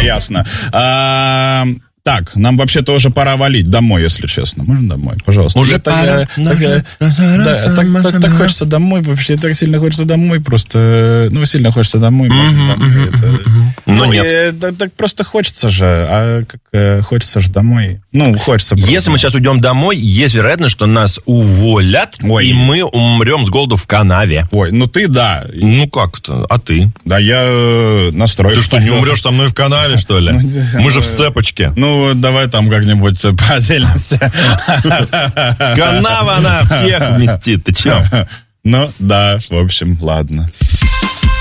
ясно. Так, нам вообще-то уже пора валить домой, если честно. Можно домой? Пожалуйста. Уже так хочется домой, вообще так сильно хочется домой, просто, сильно хочется домой. Нет. Так просто хочется же, а как хочется же домой. Хочется просто. Если мы сейчас уйдем домой, есть вероятность, что нас уволят, и мы умрем с голоду в канаве. Ой, ты да. Как-то, а ты? Да, я настроен. Ты что, не умрешь со мной в канаве, что ли? Мы же в цепочке. Давай там как-нибудь по отдельности. Канава, она всех вместит, ты чё? Да, в общем, ладно.